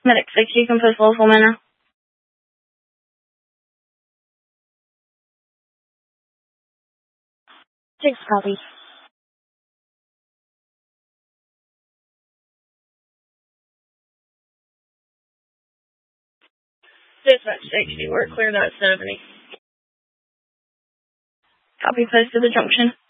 Medic 6, you can post local manner. Six, copy. Dispatch 60, we're cleared at 70. Copy, post to the junction.